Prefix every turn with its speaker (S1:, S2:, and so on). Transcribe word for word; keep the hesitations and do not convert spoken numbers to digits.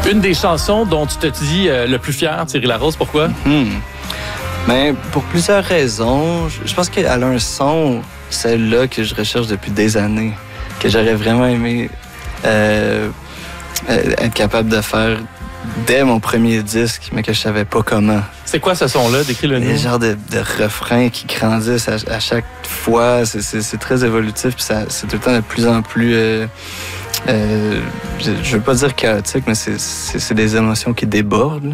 S1: Une des chansons dont tu te dis euh, le plus fier, Thierry Larose, pourquoi?
S2: Hmm. Ben, pour plusieurs raisons. Je pense qu'elle a un son, celle-là, que je recherche depuis des années, que j'aurais vraiment aimé euh, être capable de faire dès mon premier disque, mais que je savais pas comment.
S1: C'est quoi ce son-là? Décris-le nous.
S2: Les genres de, de refrains qui grandissent à, à chaque fois. C'est, c'est, c'est très évolutif, puis ça, c'est tout le temps de plus en plus... Euh, euh, je, je veux pas dire chaotique, mais c'est, c'est, c'est des émotions qui débordent.